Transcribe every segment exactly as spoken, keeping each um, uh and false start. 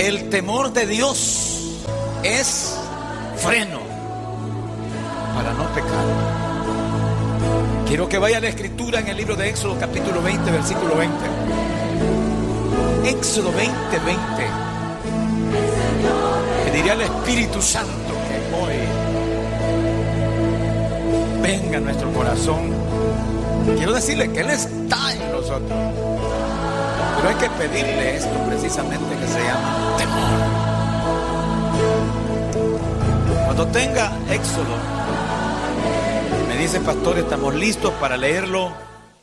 El temor de Dios es freno para no pecar. Quiero que vaya a la escritura en el libro de Éxodo capítulo veinte, versículo veinte. Éxodo veinte, veinte. Pediré al Espíritu Santo que hoy venga a nuestro corazón. Quiero decirle que Él está en nosotros, pero hay que pedirle esto precisamente que se llama temor. Cuando tenga Éxodo, me dice pastor, estamos listos para leerlo.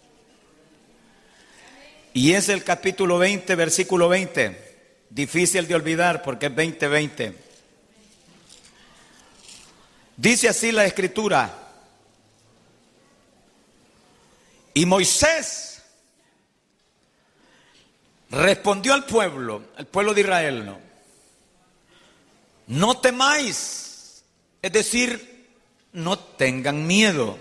Y es el capítulo veinte, versículo veinte. Difícil de olvidar porque es veinte, veinte. Dice así la escritura. Y Moisés respondió al pueblo, al pueblo de Israel, no, no temáis, es decir, no tengan miedo,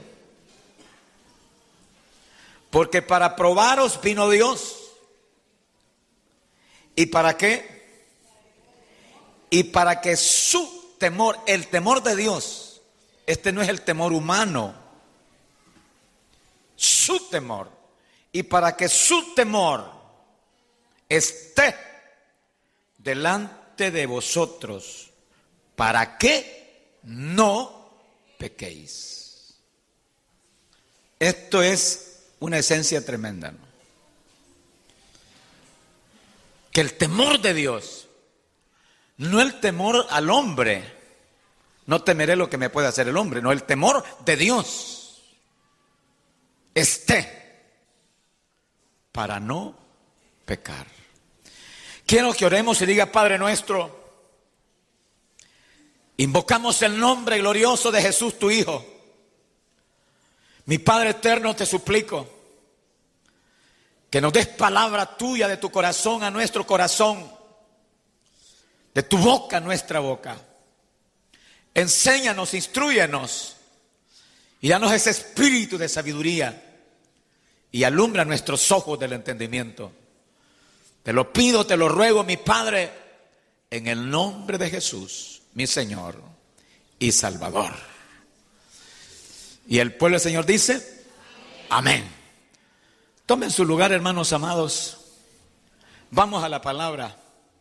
porque para probaros vino Dios. ¿Y para qué? Y para que su temor, el temor de Dios, este no es el temor humano, su temor, y para que su temor esté delante de vosotros, para que no pequéis. Esto es una esencia tremenda, ¿no? Que el temor de Dios, no el temor al hombre, no temeré lo que me puede hacer el hombre, no, el temor de Dios esté para no pecar. Quiero que oremos y diga: Padre nuestro, invocamos el nombre glorioso de Jesús tu Hijo. Mi Padre eterno, te suplico que nos des palabra tuya de tu corazón a nuestro corazón, de tu boca a nuestra boca. Enséñanos, instrúyenos y danos ese espíritu de sabiduría y alumbra nuestros ojos del entendimiento. Te lo pido, te lo ruego, mi Padre, en el nombre de Jesús, mi Señor y Salvador. Y el pueblo del Señor dice: amén. Tomen su lugar, hermanos amados. Vamos a la palabra.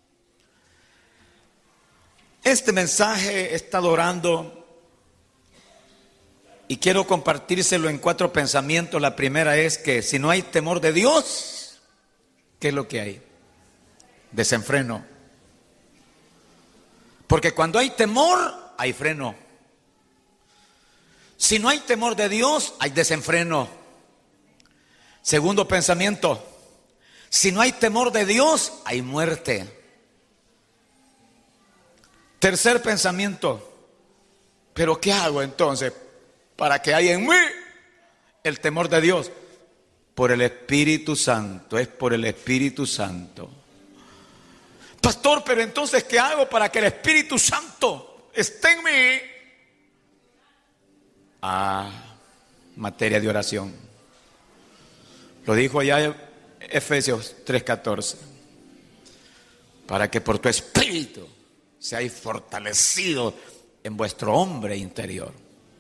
Este mensaje he estado orando y quiero compartírselo en cuatro pensamientos. La primera es que si no hay temor de Dios, ¿qué es lo que hay? Desenfreno. Porque cuando hay temor, hay freno. Si no hay temor de Dios, hay desenfreno. Segundo pensamiento, si no hay temor de Dios, hay muerte. Tercer pensamiento, ¿pero qué hago entonces para que haya en mí el temor de Dios? Por el Espíritu Santo, es por el Espíritu Santo. Pastor, pero entonces ¿qué hago para que el Espíritu Santo esté en mí? Ah, materia de oración. Lo dijo allá Efesios tres catorce. Para que por tu espíritu seáis fortalecidos en vuestro hombre interior.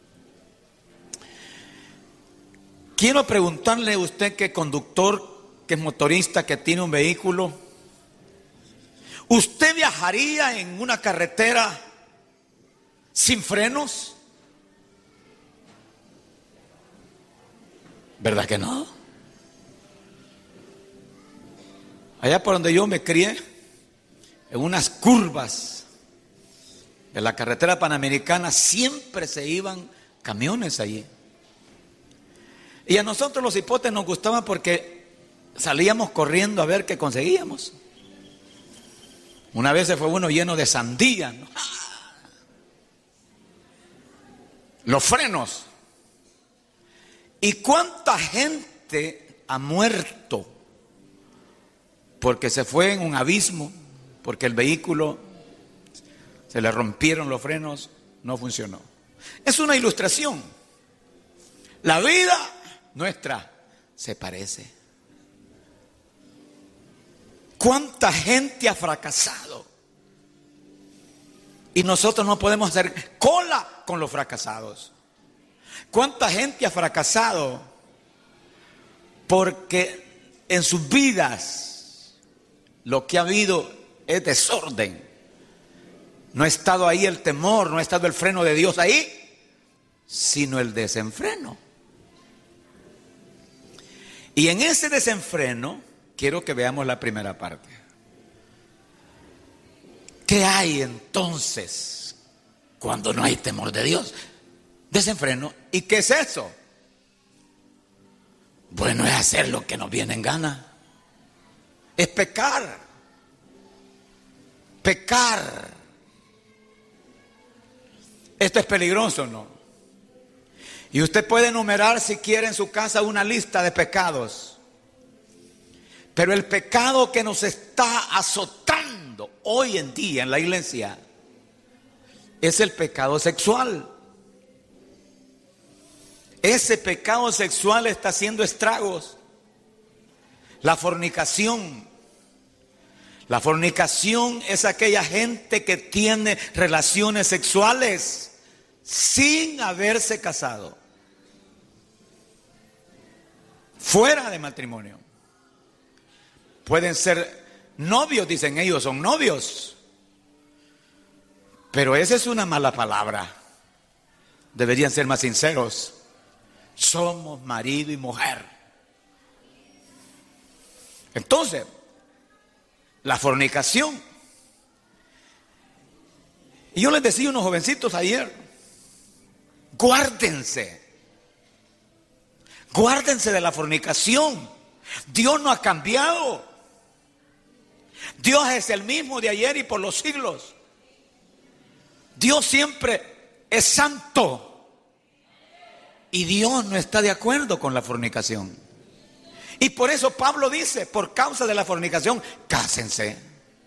Quiero preguntarle a usted, que conductor, que es motorista, que tiene un vehículo, ¿usted viajaría en una carretera sin frenos? ¿Verdad que no? Allá por donde yo me crié, en unas curvas de la carretera panamericana, siempre se iban camiones allí. Y a nosotros los hipotes nos gustaban porque salíamos corriendo a ver qué conseguíamos. Una vez se fue uno lleno de sandía, ¿no? Los frenos. ¿Y cuánta gente ha muerto porque se fue en un abismo, porque el vehículo se le rompieron los frenos, no funcionó? Es una ilustración. La vida nuestra se parece. ¿Cuánta gente ha fracasado Y nosotros no podemos hacer cola con los fracasados. ¿Cuánta gente ha fracasado? Porque en sus vidas lo que ha habido es desorden. No ha estado ahí el temor, no ha estado el freno de Dios ahí, sino el desenfreno. Y en ese desenfreno quiero que veamos la primera parte. ¿Qué hay entonces cuando no hay temor de Dios? Desenfreno. ¿Y qué es eso? Bueno, es hacer lo que nos viene en gana. Es pecar. Pecar. Esto es peligroso, ¿no? Y usted puede enumerar si quiere en su casa una lista de pecados. Pero el pecado que nos está azotando hoy en día en la iglesia es el pecado sexual. Ese pecado sexual está haciendo estragos. La fornicación. La fornicación es aquella gente que tiene relaciones sexuales sin haberse casado, fuera de matrimonio. Pueden ser novios, dicen ellos, son novios. Pero esa es una mala palabra. Deberían ser más sinceros. Somos marido y mujer. Entonces, la fornicación. Y yo les decía a unos jovencitos ayer, guárdense. Guárdense de la fornicación. Dios no ha cambiado. Dios es el mismo de ayer y por los siglos. Dios siempre es santo. Y Dios no está de acuerdo con la fornicación. Y por eso Pablo dice, por causa de la fornicación, cásense.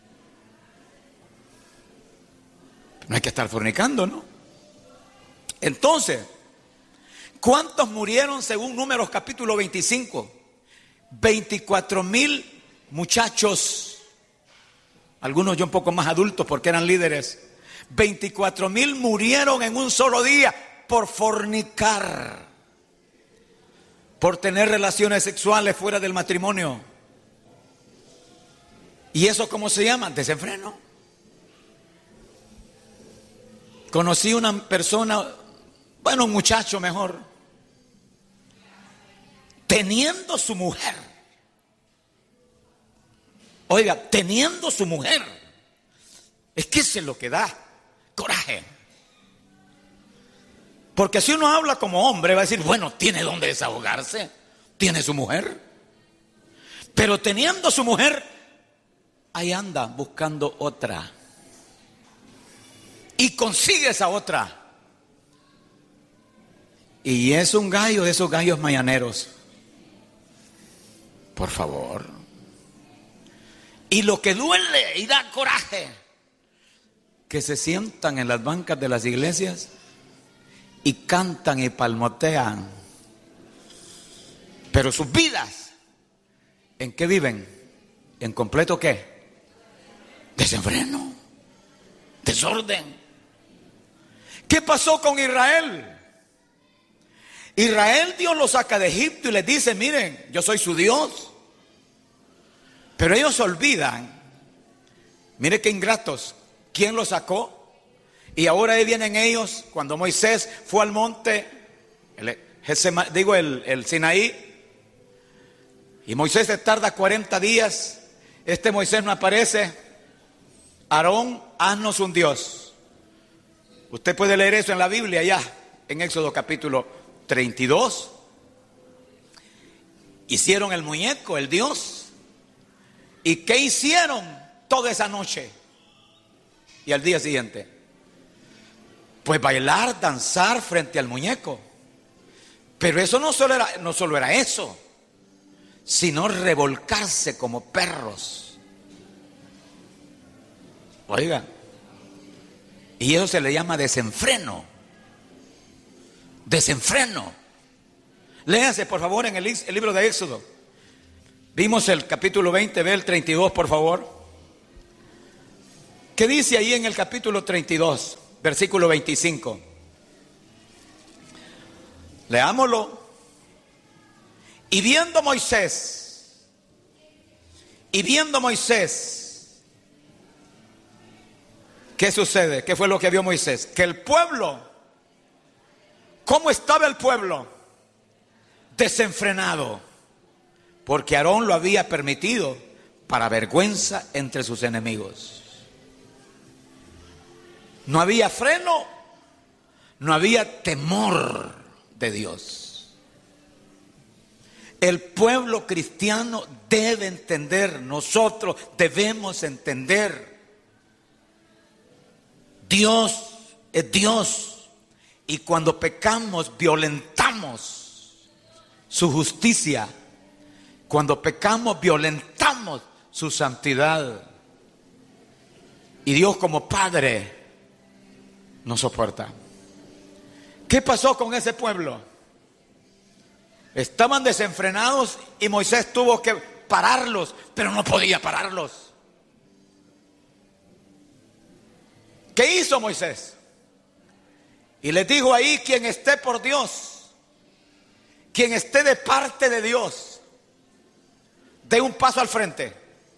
No hay que estar fornicando, ¿no? Entonces, ¿cuántos murieron según Números capítulo veinticinco? veinticuatro mil muchachos, algunos ya un poco más adultos porque eran líderes. veinticuatro mil murieron en un solo día por fornicar, por tener relaciones sexuales fuera del matrimonio. ¿Y eso cómo se llama? Desenfreno. Conocí una persona, bueno, un muchacho mejor, teniendo su mujer. Oiga, teniendo su mujer. Es que eso es lo que da coraje. Porque si uno habla como hombre, va a decir, bueno, tiene donde desahogarse, tiene su mujer. Pero teniendo su mujer, ahí anda buscando otra. Y consigue esa otra. Y es un gallo de esos gallos mañaneros. Por favor. Y lo que duele y da coraje, que se sientan en las bancas de las iglesias y cantan y palmotean. Pero sus vidas, ¿en qué viven? ¿En completo qué? Desenfreno, desorden. ¿Qué pasó con Israel? Israel, Dios lo saca de Egipto y les dice, miren, yo soy su Dios. Pero ellos se olvidan. Mire qué ingratos. ¿Quién los sacó? Y ahora ahí vienen ellos, cuando Moisés fue al monte, el, digo el, el Sinaí, y Moisés se tarda cuarenta días, este Moisés no aparece. Aarón, haznos un Dios. Usted puede leer eso en la Biblia ya, en Éxodo capítulo treinta y dos. Hicieron el muñeco, el Dios. ¿Y qué hicieron toda esa noche? Y al día siguiente, pues bailar, danzar frente al muñeco. Pero eso no solo era, no solo era eso, sino revolcarse como perros. Oiga, y eso se le llama desenfreno. Desenfreno. Léanse por favor en el, el libro de Éxodo. Vimos el capítulo veinte, ve el treinta y dos por favor. ¿Qué dice ahí en el capítulo treinta y dos, versículo veinticinco? Leámoslo. Y viendo Moisés, y viendo Moisés, ¿qué sucede? ¿Qué fue lo que vio Moisés? Que el pueblo, ¿cómo estaba el pueblo? Desenfrenado, porque Aarón lo había permitido para vergüenza entre sus enemigos. No había freno, no había temor de Dios. El pueblo cristiano debe entender, nosotros debemos entender, Dios es Dios, y cuando pecamos violentamos su justicia. Cuando pecamos violentamos su santidad, y Dios como Padre no soporta. ¿Qué pasó con ese pueblo? Estaban desenfrenados y Moisés tuvo que pararlos, pero no podía pararlos. ¿Qué hizo Moisés? Y les dijo ahí: quien esté por Dios, quien esté de parte de Dios, dé un paso al frente.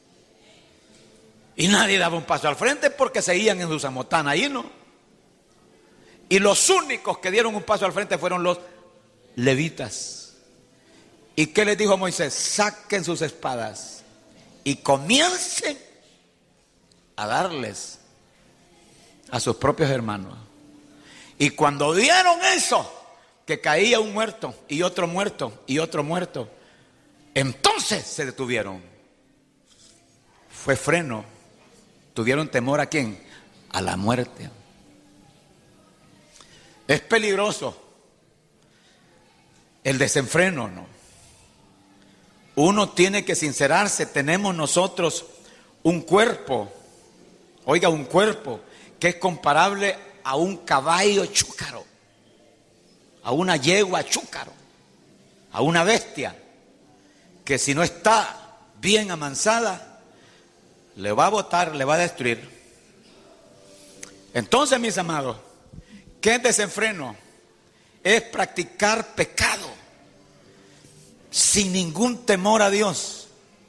Y nadie daba un paso al frente porque seguían en su zamotana ahí, ¿no? Y los únicos que dieron un paso al frente fueron los levitas. ¿Y qué les dijo Moisés? Saquen sus espadas y comiencen a darles a sus propios hermanos. Y cuando vieron eso, que caía un muerto y otro muerto y otro muerto, entonces se detuvieron. Fue freno. ¿Tuvieron temor a quién? A la muerte. Es peligroso el desenfreno, ¿no? Uno tiene que sincerarse. Tenemos nosotros un cuerpo, oiga, un cuerpo que es comparable a un caballo chúcaro, a una yegua chúcaro, a una bestia que si no está bien amansada le va a botar, le va a destruir. Entonces, mis amados, ¿qué es desenfreno? Es practicar pecado sin ningún temor a Dios.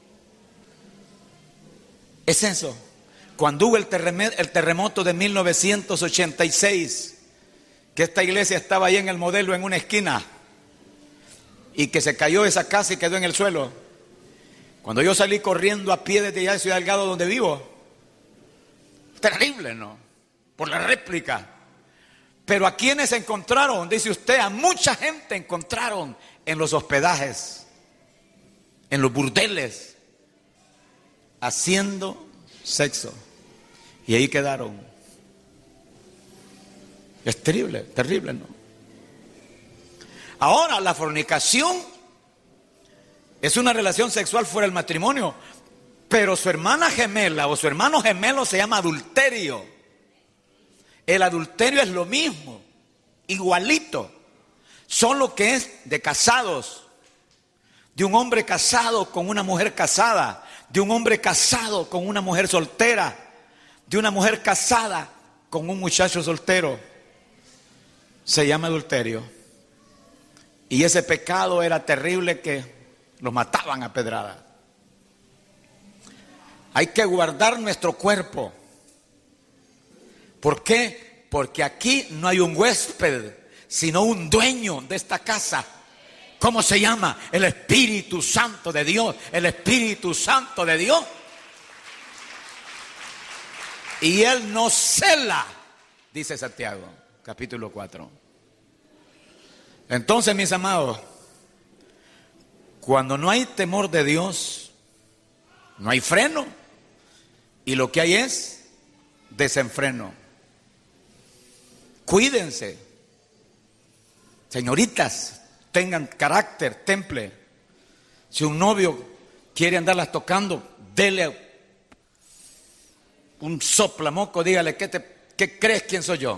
Es eso. Cuando hubo el terremoto, el terremoto de mil novecientos ochenta y seis, que esta iglesia estaba ahí en el Modelo, en una esquina, y que se cayó esa casa y quedó en el suelo. Cuando yo salí corriendo a pie desde allá de Ciudad Delgado, donde vivo, terrible, ¿no? Por la réplica. Pero a quienes encontraron, dice usted, a mucha gente encontraron en los hospedajes, en los burdeles, haciendo sexo. Y ahí quedaron. Es terrible, terrible, ¿no? Ahora, la fornicación es una relación sexual fuera del matrimonio, pero su hermana gemela o su hermano gemelo se llama adulterio. El adulterio es lo mismo, igualito, solo que es de casados, de un hombre casado con una mujer casada, de un hombre casado con una mujer soltera, de una mujer casada con un muchacho soltero. Se llama adulterio. Y ese pecado era terrible, que los mataban a pedrada. Hay que guardar nuestro cuerpo. ¿Por qué? Porque aquí no hay un huésped, sino un dueño de esta casa. ¿Cómo se llama? El Espíritu Santo de Dios. El Espíritu Santo de Dios. Y Él nos cela, dice Santiago, capítulo cuatro. Entonces, mis amados, cuando no hay temor de Dios, no hay freno. Y lo que hay es desenfreno. Cuídense. Señoritas, tengan carácter, temple. Si un novio quiere andarlas tocando, dele un soplamoco, dígale: ¿qué, te, ¿qué crees quién soy yo?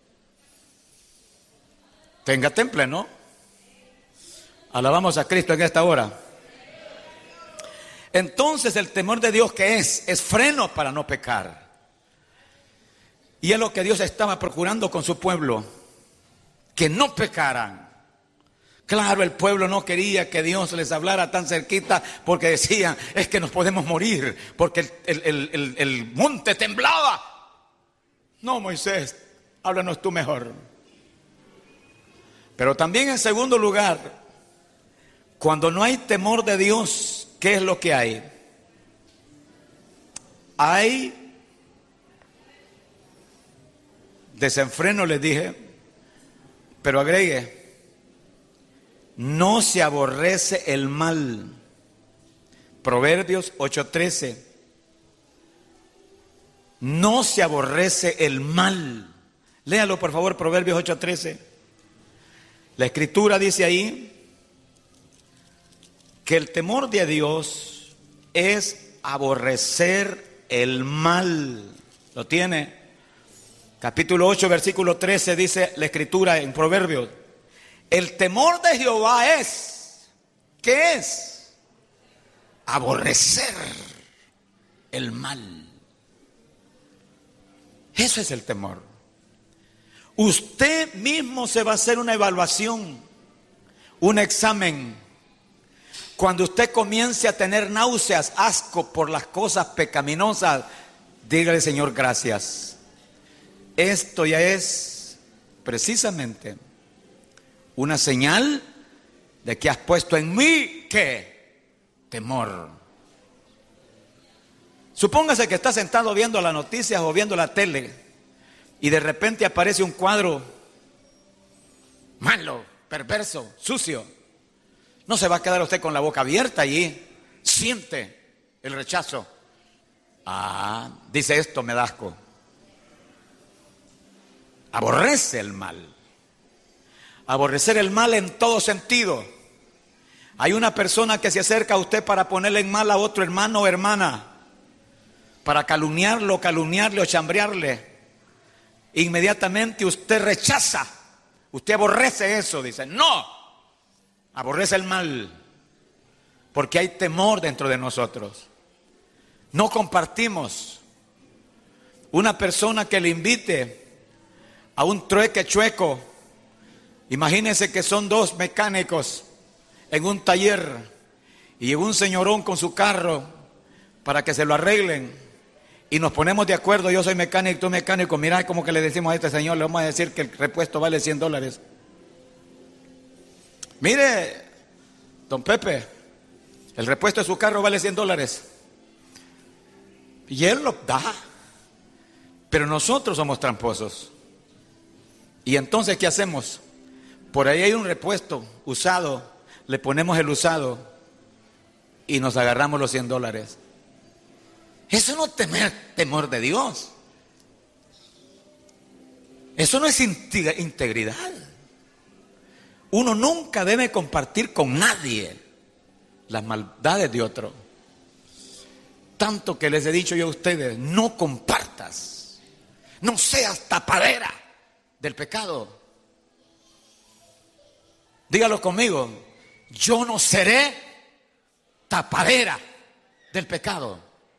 Tenga temple, ¿no? Alabamos a Cristo en esta hora. Entonces, el temor de Dios, ¿qué es? Es freno para no pecar. Y es lo que Dios estaba procurando con su pueblo, que no pecaran. Claro, el pueblo no quería que Dios les hablara tan cerquita porque decían, es que nos podemos morir, porque el, el, el, el monte temblaba. No, Moisés, háblanos tú mejor. Pero también en segundo lugar, cuando no hay temor de Dios, ¿qué es lo que hay? Hay desenfreno, les dije, pero agregue, no se aborrece el mal. Proverbios ocho trece. No se aborrece el mal. Léalo por favor, Proverbios ocho trece. La escritura dice ahí que el temor de Dios es aborrecer el mal. ¿Lo tiene? Capítulo ocho, versículo trece dice la escritura en Proverbios. El temor de Jehová es, ¿qué es? Aborrecer el mal. Eso es el temor. Usted mismo se va a hacer una evaluación, un examen. Cuando usted comience a tener náuseas, asco por las cosas pecaminosas, dígale, Señor, gracias. Esto ya es precisamente una señal de que has puesto en mí, ¿qué? Temor. Supóngase que está sentado viendo las noticias o viendo la tele y de repente aparece un cuadro malo, perverso, sucio. No se va a quedar usted con la boca abierta allí. Siente el rechazo. Ah, dice, esto me da asco. Aborrece el mal. Aborrecer el mal en todo sentido. Hay una persona que se acerca a usted para ponerle en mal a otro hermano o hermana, para calumniarlo, calumniarle o chambrearle. Inmediatamente usted rechaza, usted aborrece eso, dice, no, aborrece el mal, porque hay temor dentro de nosotros. No compartimos. Una persona que le invite a un trueque chueco, imagínense que son dos mecánicos en un taller y llegó un señorón con su carro para que se lo arreglen y nos ponemos de acuerdo, yo soy mecánico, tú mecánico, mira como que le decimos a este señor, le vamos a decir que el repuesto vale cien dólares. Mire, don Pepe, el repuesto de su carro vale cien dólares. Y él lo da, pero nosotros somos tramposos. Y entonces, ¿qué hacemos? Por ahí hay un repuesto usado, le ponemos el usado y nos agarramos los cien dólares. Eso no es temer, temor de Dios. Eso no es integridad. Uno nunca debe compartir con nadie las maldades de otro. Tanto que les he dicho yo a ustedes, no compartas, no seas tapadera del pecado. Dígalo conmigo, yo no seré tapadera del pecado.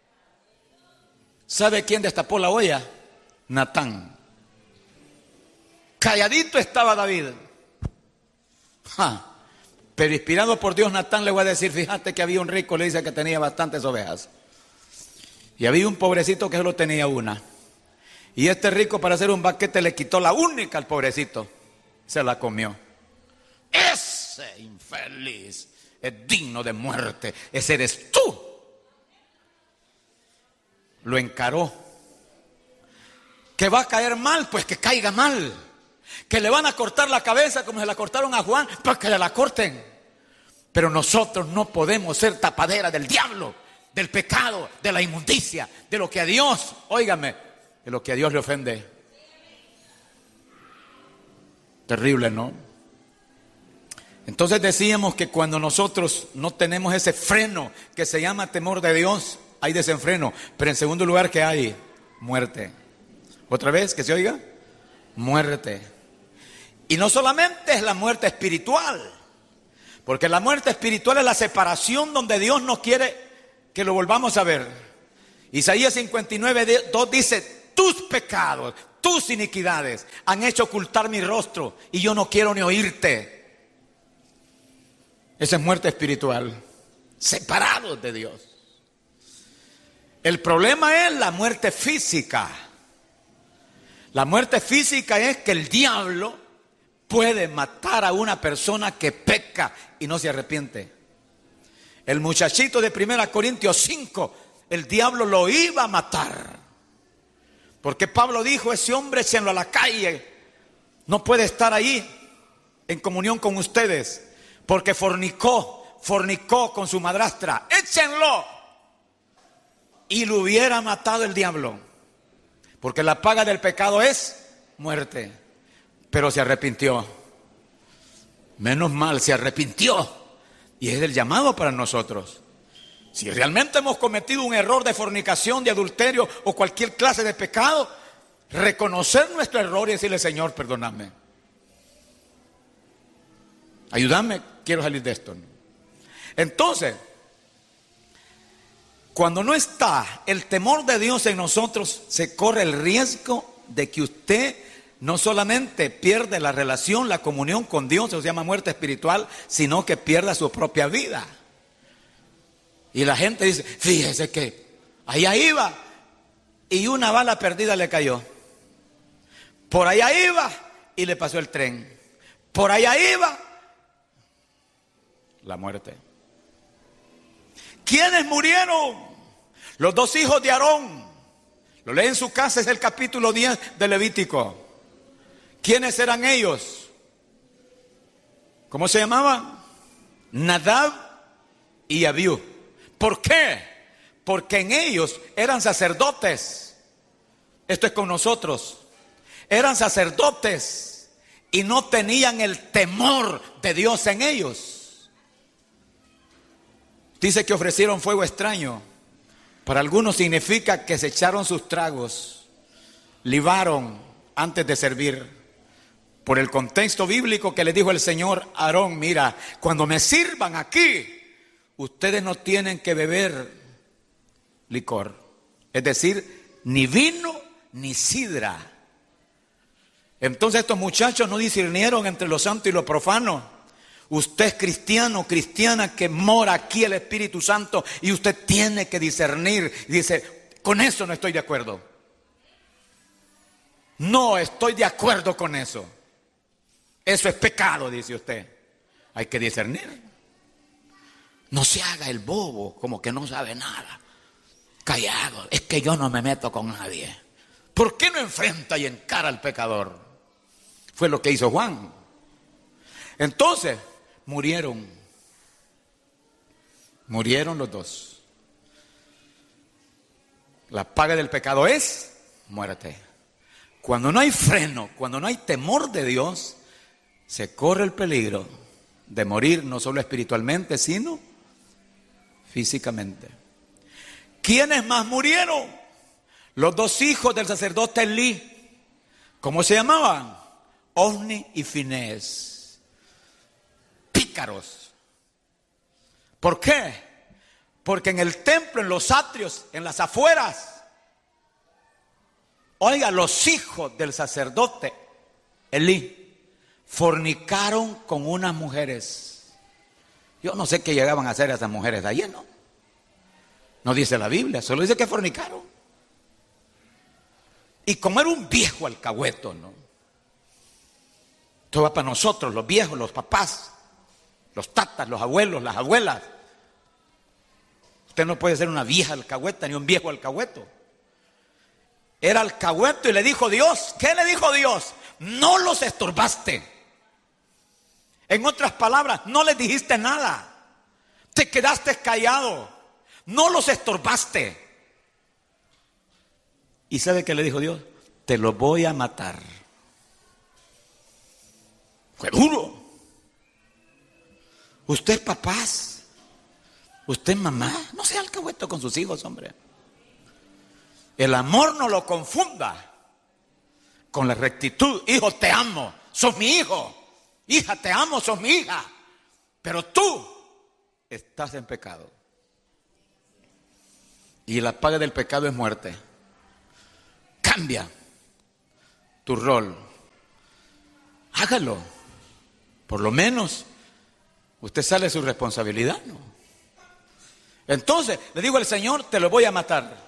¿Sabe quién destapó la olla? Natán. Calladito estaba David. Ja. Pero inspirado por Dios, Natán le voy a decir, fíjate que había un rico, le dice que tenía bastantes ovejas. Y había un pobrecito que solo tenía una. Y este rico, para hacer un banquete, le quitó la única al pobrecito. Se la comió. Ese infeliz es digno de muerte. Ese eres tú. Lo encaró. Que va a caer mal, pues que caiga mal. Que le van a cortar la cabeza como se la cortaron a Juan, pues que le la corten. Pero nosotros no podemos ser tapadera del diablo, del pecado, de la inmundicia, de lo que a Dios, óigame, de lo que a Dios le ofende. Terrible, ¿no? Entonces decíamos que cuando nosotros no tenemos ese freno que se llama temor de Dios, hay desenfreno. Pero en segundo lugar, ¿qué hay? Muerte. ¿Otra vez? ¿Que se oiga? Muerte. Y no solamente es la muerte espiritual, porque la muerte espiritual es la separación donde Dios no quiere que lo volvamos a ver. Isaías cincuenta y nueve, dos dice, tus pecados, tus iniquidades han hecho ocultar mi rostro y yo no quiero ni oírte. Esa es muerte espiritual, separados de Dios. El problema es la muerte física. La muerte física es que el diablo puede matar a una persona que peca y no se arrepiente. El muchachito de primera Corintios cinco, el diablo lo iba a matar. Porque Pablo dijo, ese hombre échenlo a la calle. No puede estar ahí en comunión con ustedes. Porque fornicó, fornicó con su madrastra. Échenlo. Y lo hubiera matado el diablo. Porque la paga del pecado es muerte. Pero se arrepintió. Menos mal, se arrepintió. Y es el llamado para nosotros. Si realmente hemos cometido un error de fornicación, de adulterio o cualquier clase de pecado, reconocer nuestro error y decirle, Señor, perdóname. Ayúdame, quiero salir de esto. Entonces, cuando no está el temor de Dios en nosotros, se corre el riesgo de que usted no solamente pierde la relación, la comunión con Dios, eso se llama muerte espiritual, sino que pierda su propia vida. Y la gente dice, fíjese que allá iba y una bala perdida le cayó. Por allá iba y le pasó el tren. Por allá iba la muerte. ¿Quiénes murieron? Los dos hijos de Aarón. Lo lee en su casa, es el capítulo diez de Levítico. ¿Quiénes eran ellos? ¿Cómo se llamaban? Nadab y Abiú. ¿Por qué? Porque en ellos eran sacerdotes. Esto es con nosotros. Eran sacerdotes y no tenían el temor de Dios en ellos. Dice que ofrecieron fuego extraño. Para algunos significa que se echaron sus tragos, libaron antes de servir. Por el contexto bíblico que le dijo el Señor a Aarón, mira, cuando me sirvan aquí, ustedes no tienen que beber licor, es decir, ni vino ni sidra. Entonces estos muchachos no discernieron entre lo santo y lo profano. Usted es cristiano, cristiana que mora aquí el Espíritu Santo y usted tiene que discernir. Dice, con eso no estoy de acuerdo. No estoy de acuerdo con eso. Eso es pecado, dice usted. Hay que discernir. No se haga el bobo, como que no sabe nada. Callado, es que yo no me meto con nadie. ¿Por qué no enfrenta y encara al pecador? Fue lo que hizo Juan. Entonces, murieron. Murieron los dos. La paga del pecado es muerte. Cuando no hay freno, cuando no hay temor de Dios, se corre el peligro de morir no solo espiritualmente, sino físicamente. ¿Quiénes más murieron? Los dos hijos del sacerdote Elí. ¿Cómo se llamaban? Ofni y Finés. Pícaros. ¿Por qué? Porque en el templo, en los atrios, en las afueras, oiga, los hijos del sacerdote Elí fornicaron con unas mujeres. Yo no sé qué llegaban a hacer esas mujeres de allí, ¿no? No dice la Biblia, solo dice que fornicaron. Y como era un viejo alcahueto, ¿no? Esto va para nosotros, los viejos, los papás, los tatas, los abuelos, las abuelas. Usted no puede ser una vieja alcahueta ni un viejo alcahueto. Era alcahueto y le dijo Dios, ¿qué le dijo Dios? No los estorbaste. En otras palabras, no les dijiste nada. Te quedaste callado. No los estorbaste. ¿Y sabe qué le dijo Dios? Te los voy a matar. Fue duro. Usted es papás. Usted es mamá. No sea alcahueto con sus hijos, hombre. El amor no lo confunda con la rectitud. Hijo, te amo. Sos mi hijo. Hija, te amo. Sos mi hija. Pero tú estás en pecado. Y la paga del pecado es muerte. Cambia. tu rol. Hágalo. Por lo menos usted sale de su responsabilidad, ¿no? Entonces, le digo al Señor, te lo voy a matar.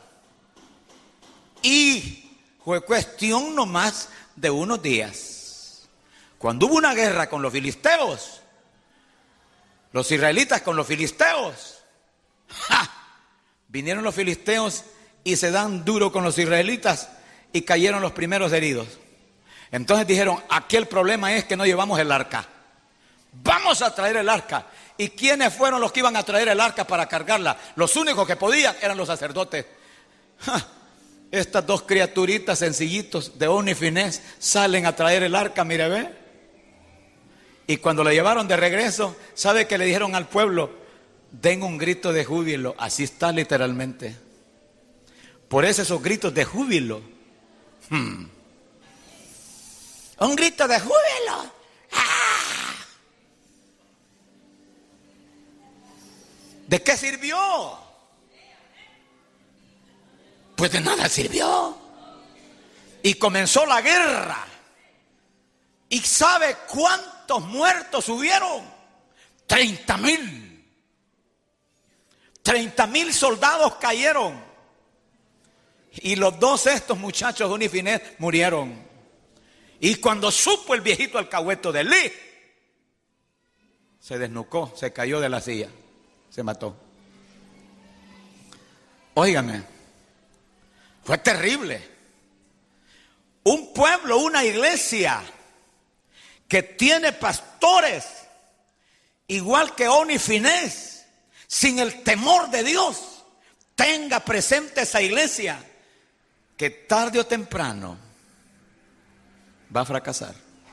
Y fue cuestión nomás de unos días. Cuando hubo una guerra con los filisteos, los israelitas con los filisteos, ¡ja! Vinieron los filisteos y se dan duro con los israelitas y cayeron los primeros heridos. Entonces dijeron, aquí el problema es que no llevamos el arca. Vamos a traer el arca. ¿Y quiénes fueron los que iban a traer el arca para cargarla? Los únicos que podían eran los sacerdotes. ¡Ja! Estas dos criaturitas sencillitos de Ofni y Finés salen a traer el arca, mire, ve. Y cuando la llevaron de regreso, ¿sabe qué le dijeron al pueblo? Den un grito de júbilo. Así está literalmente. Por eso esos gritos de júbilo. Hmm. Un grito de júbilo. ¡Ah! ¿De qué sirvió? Pues de nada sirvió. Y comenzó la guerra. ¿Y sabe cuántos muertos hubieron? Treinta mil. Treinta mil soldados cayeron. Y los dos estos muchachos, Ofni y Finés, murieron. Y cuando supo el viejito alcahueto de Elí, se desnucó, se cayó de la silla, se mató. Óigame. Fue terrible. Un pueblo, una iglesia que tiene pastores igual que Ofni y Finés, sin el temor de Dios, tenga presente esa iglesia, que tarde o temprano va a fracasar.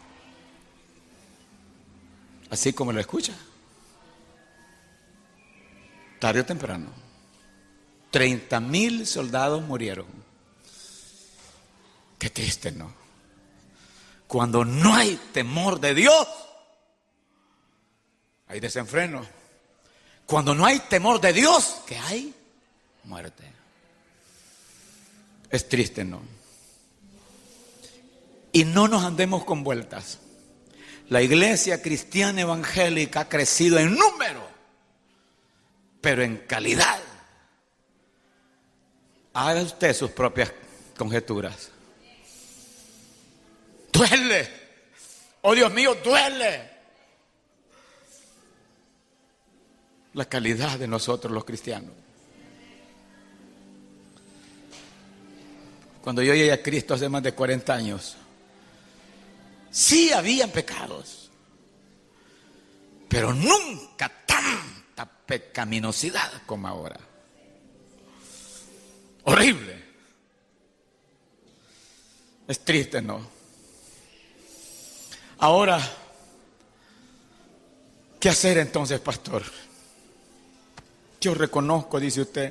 Así como lo escucha. Tarde o temprano. Treinta mil soldados murieron. Qué triste, ¿no? Cuando no hay temor de Dios, hay desenfreno. Cuando no hay temor de Dios, ¿qué hay? Muerte. Es triste, ¿no? Y no nos andemos con vueltas. La iglesia cristiana evangélica ha crecido en número, pero en calidad. Haga usted sus propias conjeturas. Duele. Oh, Dios mío, duele. La calidad de nosotros los cristianos. Cuando yo llegué a Cristo hace más de cuarenta años, sí habían pecados, pero nunca tanta pecaminosidad como ahora. Horrible. Es triste, ¿no? Ahora, ¿qué hacer entonces, pastor? Yo reconozco, dice usted,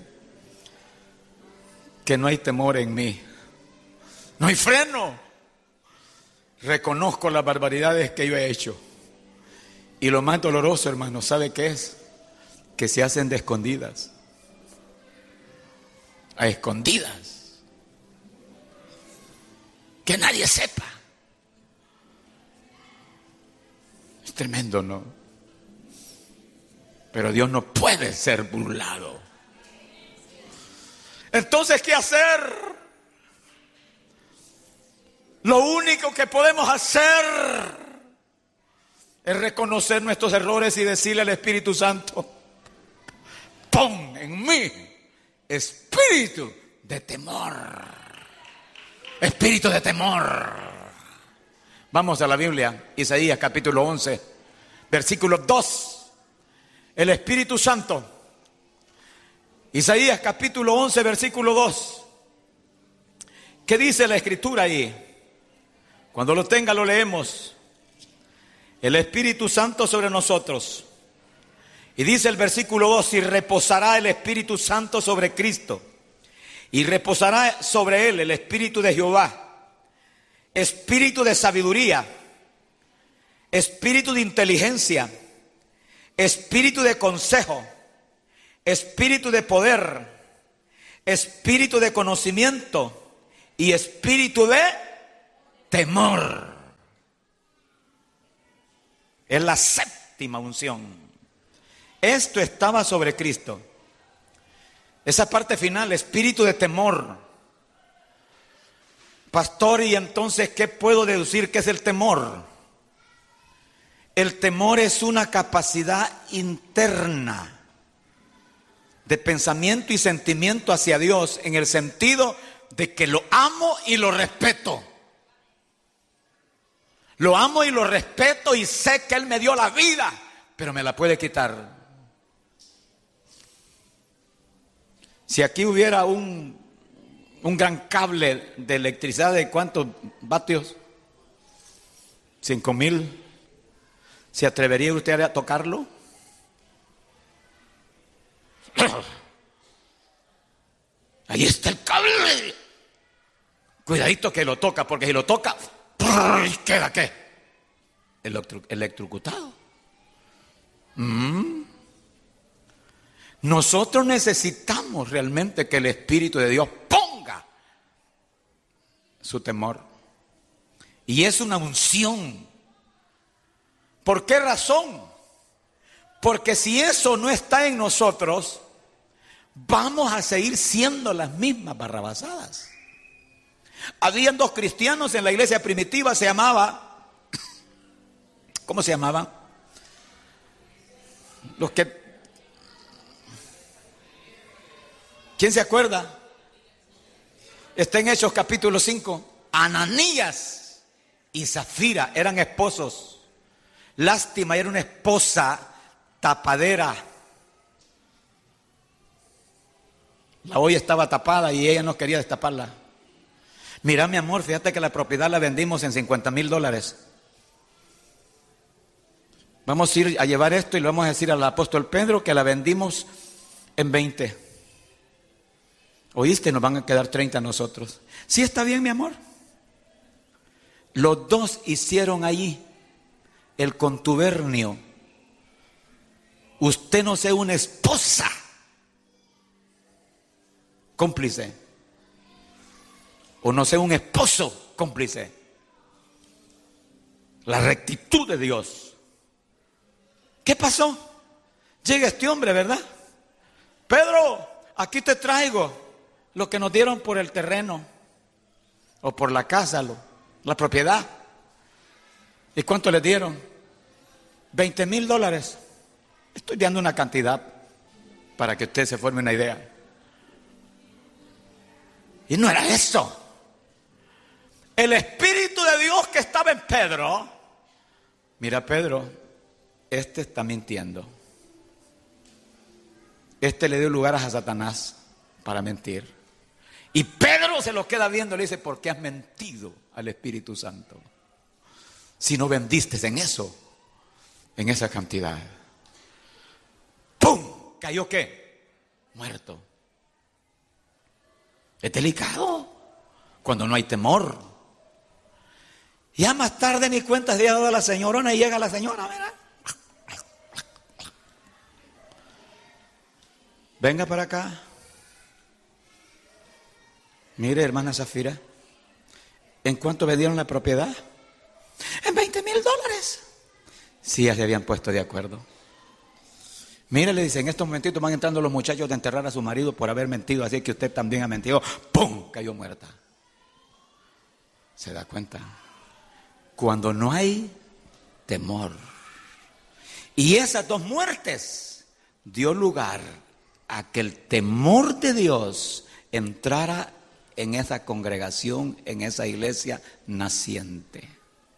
que no hay temor en mí. No hay freno. Reconozco las barbaridades que yo he hecho. Y lo más doloroso, hermano, ¿sabe qué es? Que se hacen de escondidas. A escondidas. Que nadie sepa. Es tremendo, ¿no? Pero Dios no puede ser burlado. Entonces, ¿qué hacer? Lo único que podemos hacer es reconocer nuestros errores y decirle al Espíritu Santo: pon en mí espíritu de temor. Espíritu de temor. Vamos a la Biblia, Isaías capítulo once, versículo dos. El Espíritu Santo. Isaías capítulo once, versículo dos. ¿Qué dice la Escritura ahí? Cuando lo tenga lo leemos. El Espíritu Santo sobre nosotros. Y dice el versículo dos: y reposará el Espíritu Santo sobre Cristo. Y reposará sobre él el Espíritu de Jehová. Espíritu de sabiduría. Espíritu de inteligencia. Espíritu de consejo. Espíritu de poder. Espíritu de conocimiento. Y espíritu de temor. Es la séptima unción. Esto estaba sobre Cristo. Esa parte final, espíritu de temor. Pastor, y entonces, ¿qué puedo deducir que es el temor? El temor es una capacidad interna de pensamiento y sentimiento hacia Dios, en el sentido de que lo amo y lo respeto. Lo amo y lo respeto y sé que Él me dio la vida, pero me la puede quitar. Si aquí hubiera un, un gran cable de electricidad, ¿de cuántos vatios? Cinco mil. ¿Se atrevería usted a tocarlo? Ahí está el cable. Cuidadito que lo toca, porque si lo toca, ¿queda qué? Electro, electrocutado. Mm. Nosotros necesitamos realmente que el Espíritu de Dios ponga su temor. Y es una unción. ¿Por qué razón? Porque si eso no está en nosotros, vamos a seguir siendo las mismas barrabasadas. Habían dos cristianos en la iglesia primitiva, se llamaba, ¿cómo se llamaban? Los que, ¿quién se acuerda? Está en Hechos capítulo cinco. Ananías y Zafira eran esposos. Lástima, era una esposa tapadera. La olla estaba tapada y ella no quería destaparla. Mira, mi amor, fíjate que la propiedad la vendimos en cincuenta mil dólares. Vamos a ir a llevar esto y le vamos a decir al apóstol Pedro que la vendimos en veinte. ¿Oíste? Nos van a quedar treinta a nosotros. Sí, está bien, mi amor. Los dos hicieron allí el contubernio. Usted no sea una esposa cómplice, o no sea un esposo cómplice. La rectitud de Dios. ¿Qué pasó? Llega este hombre, ¿verdad? Pedro, aquí te traigo lo que nos dieron por el terreno o por la casa, lo, la propiedad. ¿Y cuánto le dieron? veinte mil dólares. Estoy dando una cantidad para que usted se forme una idea. Y no era eso. El Espíritu de Dios que estaba en Pedro. Mira, Pedro, este está mintiendo. Este le dio lugar a Satanás para mentir. Y Pedro se lo queda viendo y le dice: ¿por qué has mentido al Espíritu Santo? Si no vendiste en eso, en esa cantidad. ¡Pum! ¿Cayó qué? Muerto. Es delicado cuando no hay temor. Ya más tarde ni cuenta se ha dado a la señorona y llega la señora, ¿verdad? Venga para acá. Mire, hermana Zafira, ¿en cuánto vendieron la propiedad? En veinte mil dólares. Sí, ya se habían puesto de acuerdo. Mire, le dice, en estos momentitos van entrando los muchachos de enterrar a su marido por haber mentido, así que usted también ha mentido. ¡Pum! Cayó muerta. ¿Se da cuenta? Cuando no hay temor. Y esas dos muertes dio lugar a que el temor de Dios entrara en esa congregación, en esa iglesia naciente.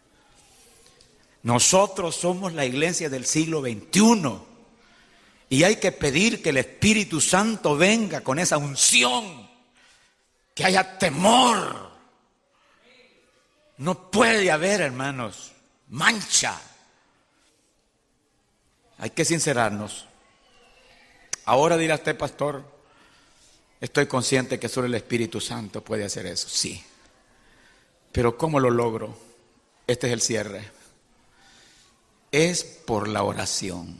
Nosotros somos la iglesia del siglo veintiuno y hay que pedir que el Espíritu Santo venga con esa unción, que haya temor. No puede haber, hermanos, mancha. Hay que sincerarnos. Ahora dirá usted, pastor, estoy consciente que solo el Espíritu Santo puede hacer eso. Sí. Pero ¿cómo lo logro? Este es el cierre. Es por la oración.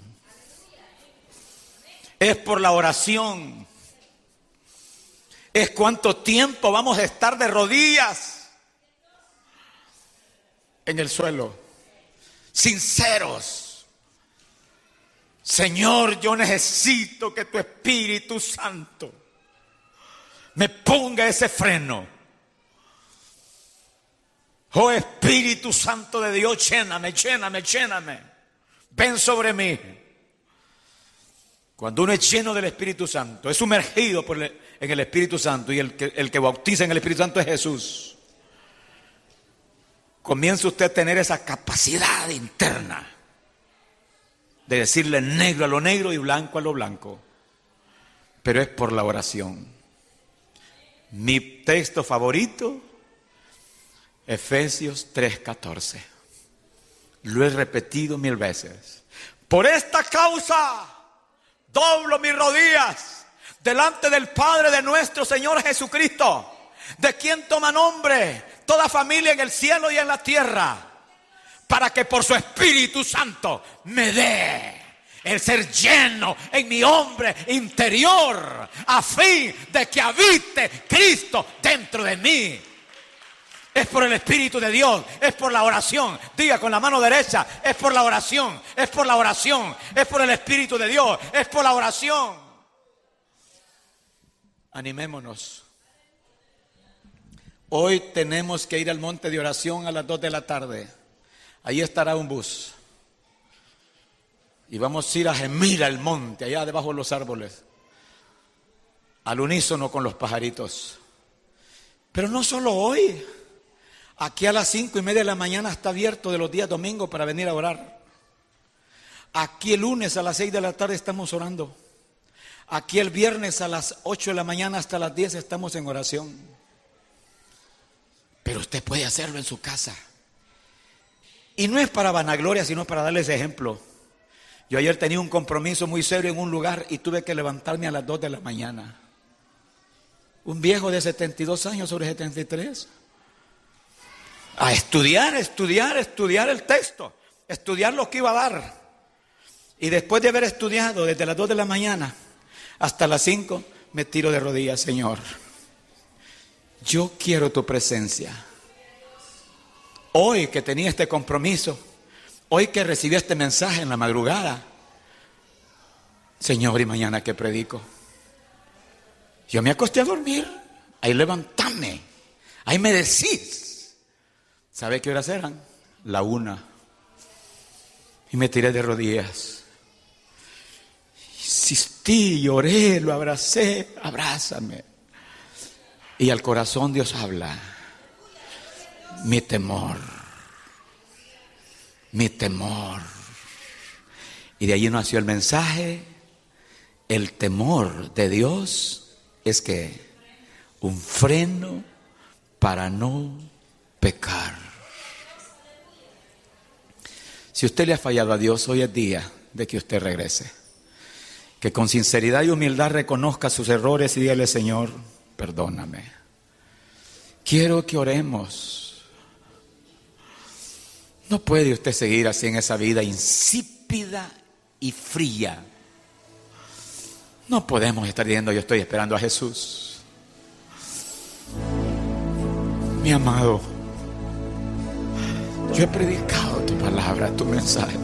Es por la oración. Es cuánto tiempo vamos a estar de rodillas. en el suelo, sinceros. Señor, yo necesito que tu Espíritu Santo me ponga ese freno. Oh Espíritu Santo de Dios, lléname, lléname, lléname. Ven sobre mí. Cuando uno es lleno del Espíritu Santo, es sumergido por el, en el Espíritu Santo, y el que, el que bautiza en el Espíritu Santo es Jesús, comienza usted a tener esa capacidad interna de decirle negro a lo negro y blanco a lo blanco. Pero es por la oración. Mi texto favorito, Efesios tres catorce. Lo he repetido mil veces. Por esta causa doblo mis rodillas delante del Padre de nuestro Señor Jesucristo, de quien toma nombre toda familia en el cielo y en la tierra, para que por su Espíritu Santo me dé el ser lleno en mi hombre interior, a fin de que habite Cristo dentro de mí. Es por el Espíritu de Dios, es por la oración. Diga con la mano derecha, es por la oración, es por la oración, es por el Espíritu de Dios, es por la oración. Animémonos. Hoy tenemos que ir al monte de oración a las dos de la tarde. Ahí estará un bus. Y vamos a ir a gemir al monte, allá debajo de los árboles, al unísono con los pajaritos. Pero no solo hoy. Aquí a las cinco y media de la mañana está abierto de los días domingos para venir a orar. Aquí el lunes a las seis de la tarde estamos orando. Aquí el viernes a las ocho de la mañana hasta las diez estamos en oración. Pero usted puede hacerlo en su casa. Y no es para vanagloria, sino para darles ejemplo. Yo ayer tenía un compromiso muy serio en un lugar y tuve que levantarme a las dos de la mañana. Un viejo de setenta y dos años sobre setenta y tres. A estudiar, estudiar, estudiar el texto, estudiar lo que iba a dar. Y después de haber estudiado desde las dos de la mañana hasta las cinco, me tiro de rodillas. Señor, yo quiero tu presencia. Hoy que tenía este compromiso, hoy que recibí este mensaje en la madrugada, Señor, y mañana que predico. Yo me acosté a dormir, ahí levantame, ahí me decís. ¿Sabe qué horas eran? La una. Y me tiré de rodillas. Insistí, lloré, lo abracé, abrázame. Y al corazón Dios habla. Mi temor. Mi temor. Y de allí nació el mensaje. El temor de Dios es que un freno para no pecar. Si usted le ha fallado a Dios, hoy es día de que usted regrese. Que con sinceridad y humildad reconozca sus errores y dígale: Señor, perdóname. Quiero que oremos. No puede usted seguir así en esa vida insípida y fría. No podemos estar diciendo: yo estoy esperando a Jesús. Mi amado, yo he predicado tu palabra, tu mensaje.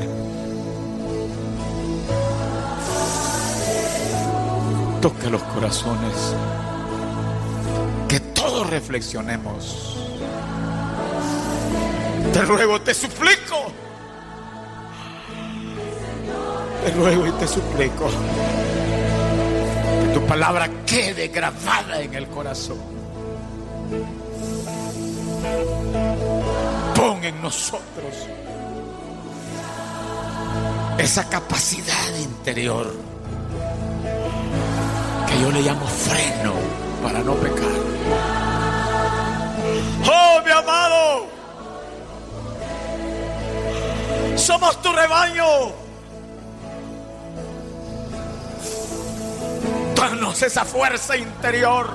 Toca los corazones. Que todos reflexionemos. Te ruego, te suplico. Te ruego y te suplico que tu palabra quede grabada en el corazón. Pon en nosotros esa capacidad interior que yo le llamo freno para no pecar. Oh, mi amado, somos tu rebaño. Danos esa fuerza interior.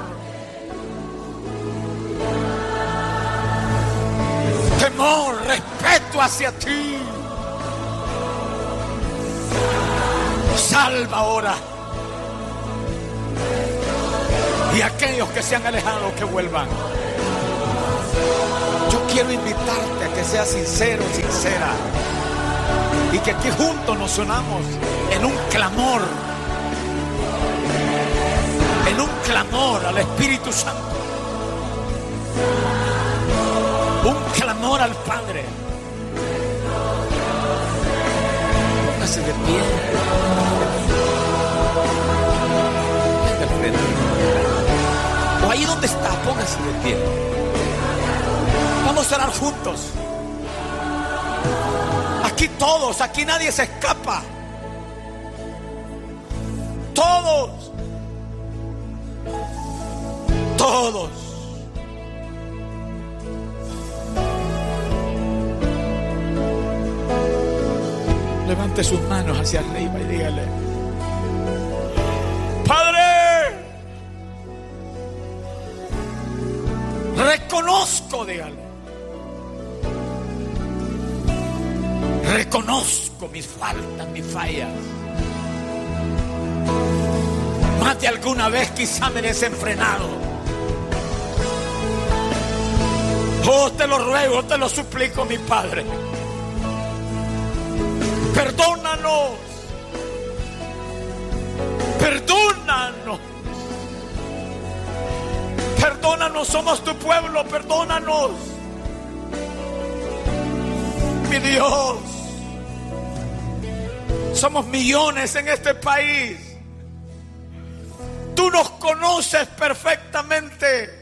Temor, respeto hacia ti. Salva ahora. Y aquellos que se han alejado, que vuelvan. Yo quiero invitarte a que que sea sincero, sincera. Y que aquí juntos nos unamos en un clamor. En un clamor al Espíritu Santo. Un clamor al Padre. Póngase de pie. Venga al frente. O ahí donde está, póngase de pie. Vamos a orar juntos. Aquí todos, aquí nadie se escapa. Todos. Todos. Levante sus manos hacia arriba y dígale: Padre, reconozco, dígale, reconozco mis faltas, mis fallas. Más de alguna vez quizá me he desenfrenado. Oh, te lo ruego, te lo suplico, mi Padre. Perdónanos. Perdónanos. Perdónanos, somos tu pueblo, perdónanos. Mi Dios. Somos millones en este país. Tú nos conoces perfectamente.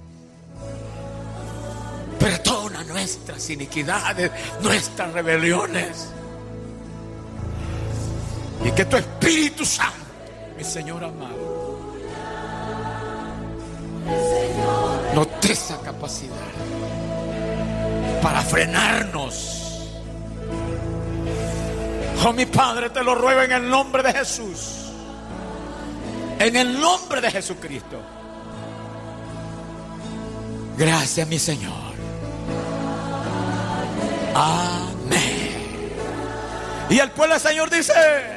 Perdona nuestras iniquidades, nuestras rebeliones. Y que tu Espíritu Santo, mi Señor amado, nos dé esa capacidad para frenarnos. Oh, mi Padre, te lo ruego en el nombre de Jesús. En el nombre de Jesucristo. Gracias, mi Señor. Amén. Y el pueblo del Señor dice: